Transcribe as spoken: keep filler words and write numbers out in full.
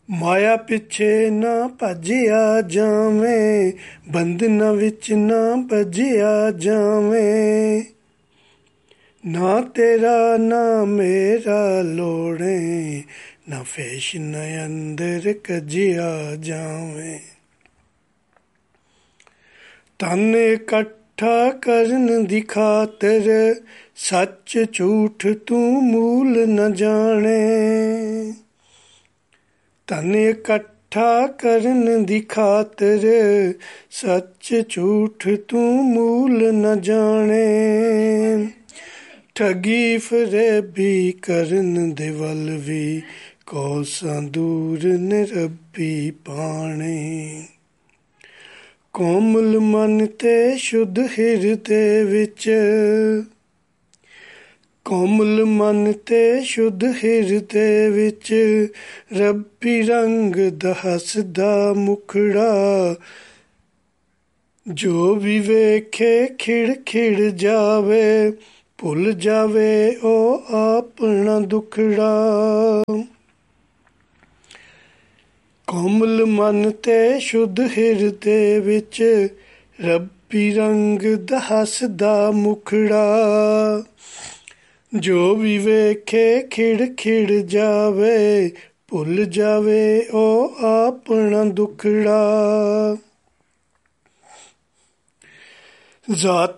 ਮਾਇਆ ਪਿੱਛੇ ਨਾ ਭੱਜਿਆ ਜਾਵੇਂ, ਬੰਧਨਾਂ ਵਿੱਚ ਨਾ ਭੱਜਿਆ ਜਾਵੇਂ। ਨਾ ਤੇਰਾ ਨਾ ਮੇਰਾ ਲੋੜੇ, ਨਾ ਫੈਸ਼ਨ ਅੰਦਰ ਕੱਜਿਆ ਜਾਵੇਂ। ਤਨ ਇਕੱਠਾ ਕਰਨ ਦੀ ਖਾਤਰ, ਸੱਚ ਝੂਠ ਤੂੰ ਮੂਲ ਨ ਜਾਣੇ। ਧਨ ਇਕੱਠਾ ਕਰਨ ਦੀ ਖਾਤਰ, ਸੱਚ ਝੂਠ ਤੂੰ ਮੂਲ ਨ ਜਾਣੇ। ਠੱਗੀ ਫਰੇਬੀ ਕਰਨ ਦੇ ਵੱਲ ਵੀ, ਕੋਸਾਂ ਦੂਰ ਨੇ ਰੱਬੀ ਪਾਣੇ। ਕੋਮਲ ਮਨ ਤੇ ਸ਼ੁੱਧ ਹਿਰਦੇ ਵਿੱਚ, ਕੋਮਲ ਮਨ ਤੇ ਸ਼ੁੱਧ ਹਿਰਦੇ ਵਿੱਚ, ਰੱਬੀ ਰੰਗ ਦਾ ਹੱਸਦਾ ਮੁਖੜਾ। ਜੋ ਵੀ ਵੇਖੇ ਖਿੜ ਖਿੜ ਜਾਵੇ, ਭੁੱਲ ਜਾਵੇ ਉਹ ਆਪਣਾ ਦੁਖੜਾ। ਕੋਮਲ ਮਨ ਤੇ ਸ਼ੁੱਧ ਹਿਰਦੇ ਵਿੱਚ, ਰੱਬੀ ਰੰਗ ਦਾ ਹੱਸਦਾ ਮੁਖੜਾ। ਜੋ ਵੀ ਵੇਖੇ ਖਿੜ ਖਿੜ ਜਾਵੇ, ਭੁੱਲ ਜਾਵੇ ਉਹ ਆਪਣਾ ਦੁਖੜਾ। ਜ਼ਾਤ